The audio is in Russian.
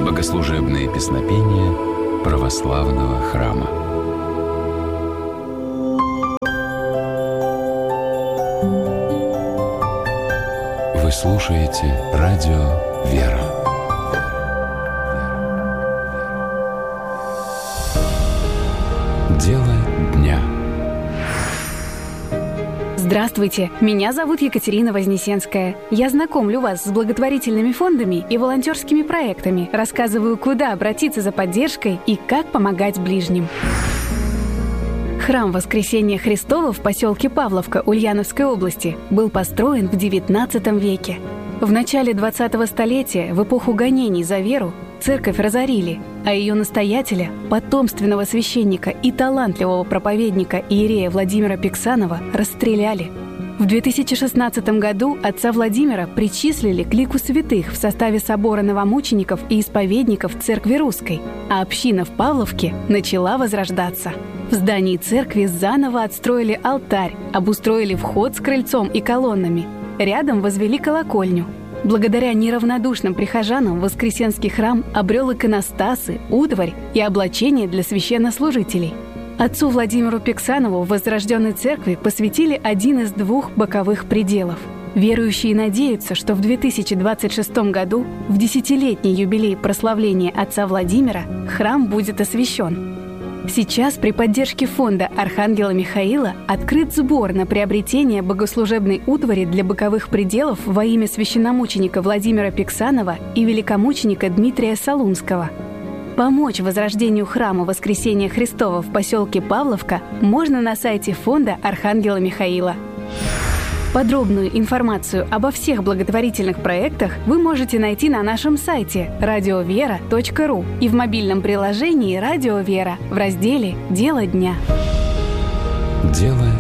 Богослужебные песнопения православного храма. Вы слушаете радио «Вера». Дело дня. Здравствуйте, меня зовут Екатерина Вознесенская. Я знакомлю вас с благотворительными фондами и волонтерскими проектами, рассказываю, куда обратиться за поддержкой и как помогать ближним. Храм Воскресения Христова в поселке Павловка Ульяновской области был построен в XIX веке. В начале 20-го столетия, в эпоху гонений за веру, церковь разорили, а ее настоятеля, потомственного священника и талантливого проповедника иерея Владимира Пиксанова, расстреляли. В 2016 году отца Владимира причислили к лику святых в составе собора новомучеников и исповедников Церкви Русской, а община в Павловке начала возрождаться. В здании церкви заново отстроили алтарь, обустроили вход с крыльцом и колоннами. Рядом возвели колокольню. Благодаря неравнодушным прихожанам Воскресенский храм обрел иконостасы, утварь и облачение для священнослужителей. Отцу Владимиру Пиксанову в возрожденной церкви посвятили один из двух боковых пределов. Верующие надеются, что в 2026 году, в 10-летний юбилей прославления отца Владимира, храм будет освящен. Сейчас при поддержке фонда Архангела Михаила открыт сбор на приобретение богослужебной утвари для боковых пределов во имя священномученика Владимира Пиксанова и великомученика Дмитрия Солунского. Помочь возрождению храма Воскресения Христова в поселке Павловка можно на сайте фонда Архангела Михаила. Подробную информацию обо всех благотворительных проектах вы можете найти на нашем сайте radiovera.ru и в мобильном приложении «Радио Вера» в разделе «Дело дня». Дело